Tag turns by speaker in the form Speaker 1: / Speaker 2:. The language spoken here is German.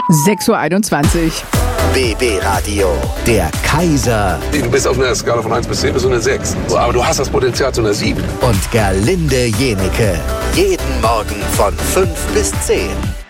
Speaker 1: 6:21 Uhr.
Speaker 2: BB Radio, der Kaiser.
Speaker 3: Du bist auf einer Skala von 1 bis 10 bis so eine 6. Aber du hast das Potenzial zu einer 7.
Speaker 2: Und Gerlinde Jenike. Jeden Morgen von 5 bis 10.